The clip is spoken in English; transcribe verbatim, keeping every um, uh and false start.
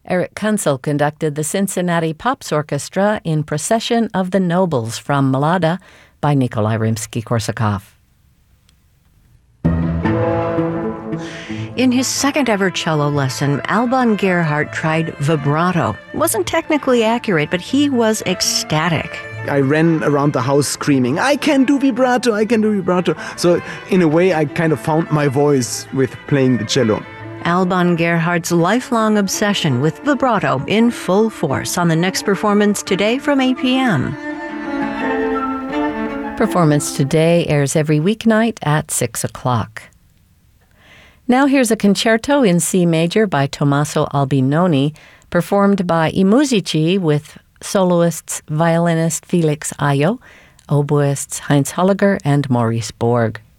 Eric Kunzel conducted the Cincinnati Pops Orchestra in Procession of the Nobles from Mlada by Nikolai Rimsky-Korsakov. In his second ever cello lesson, Alban Gerhardt tried vibrato. It wasn't technically accurate, but he was ecstatic. I ran around the house screaming, I can do vibrato, I can do vibrato. So in a way, I kind of found my voice with playing the cello. Alban Gerhardt's lifelong obsession with vibrato in full force on the next Performance Today from eight p.m. Performance Today airs every weeknight at six o'clock. Now here's a concerto in C major by Tommaso Albinoni, performed by I Musici with soloists violinist Felix Ayo, oboists Heinz Holliger and Maurice Borg.